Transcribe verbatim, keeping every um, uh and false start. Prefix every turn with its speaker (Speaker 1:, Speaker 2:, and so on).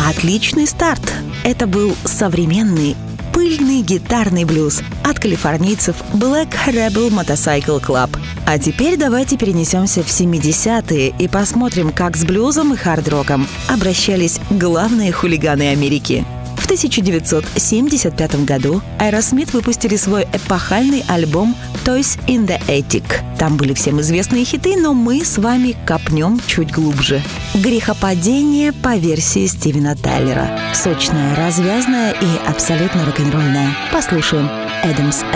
Speaker 1: Отличный старт. Это был современный, пыльный гитарный блюз от калифорнийцев Black Rebel Motorcycle Club. А теперь давайте перенесемся в семидесятые и посмотрим, как с блюзом и хард-роком обращались главные хулиганы Америки. В тысяча девятьсот семьдесят пятом году Aerosmith выпустили свой эпохальный альбом «Toys in the Attic». Там были всем известные хиты, но мы с вами копнем чуть глубже. Грехопадение по версии Стивена Тайлера. Сочная, развязная и абсолютно рок-н-ролльная. Послушаем Adam's